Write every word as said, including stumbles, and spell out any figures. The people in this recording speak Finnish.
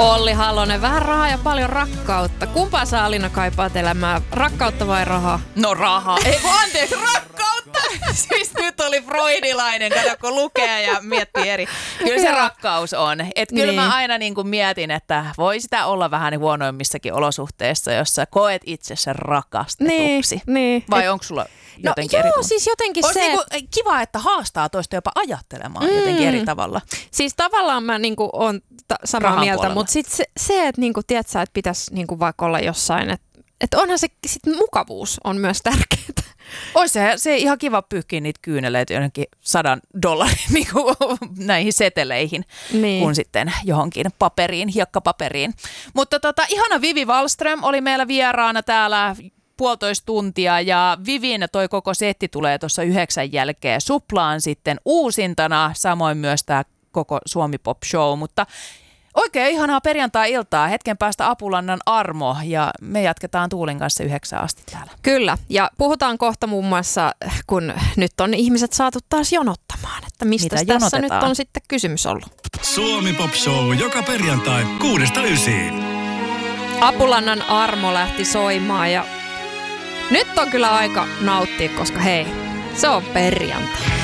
Olli Halonen, vähän rahaa ja paljon rakkautta. Kumpaa sä, Alina, kaipaat elämään? Rakkautta vai rahaa? No rahaa. Ei kun anteeksi, rakkautta! Siis nyt oli freudilainen, kato kun lukee ja miettii eri. Kyllä se rakkaus on. Että kyllä niin. mä aina niin kuin mietin, että voi sitä olla vähän huonoimmissakin olosuhteissa, jos sä koet itsessä rakastetuksi. Niin, niin. Vai onko sulla jotenkin no, eri joo, tavalla? siis jotenkin Olisi se, niinku kiva, että haastaa toista jopa ajattelemaan mm. jotenkin eri tavalla. Siis tavallaan mä niinku on ta- samaa Rahan mieltä, puolella. mutta sitten se, se, että niinku, tiedätkö, että pitäisi niinku vaikka olla jossain, että et onhan se sit mukavuus on myös tärkeää. Olisi se, se ihan kiva pyyhkiä niitä kyyneleitä jonnekin sadan dollarin niin kuin näihin seteleihin, niin. kun sitten johonkin paperiin, hiekkapaperiin. Mutta tota, ihana Vivi Wallström oli meillä vieraana täällä puolitoista tuntia ja Vivin toi koko setti tulee tuossa yhdeksän jälkeen Suplaan sitten uusintana, samoin myös tämä koko Suomi Pop Show, mutta oikein ihanaa perjantai-iltaa. Hetken päästä Apulannan Armo ja me jatketaan Tuulin kanssa yhdeksän asti täällä. Kyllä, ja puhutaan kohta muun muassa, kun nyt on ihmiset saatu taas jonottamaan, että mistä tässä jonotetaan? nyt on sitten kysymys ollut. Suomi Pop Show joka perjantai kuudesta ysiin. Apulannan Armo lähti soimaan ja nyt on kyllä aika nauttia, koska hei, se on perjantai.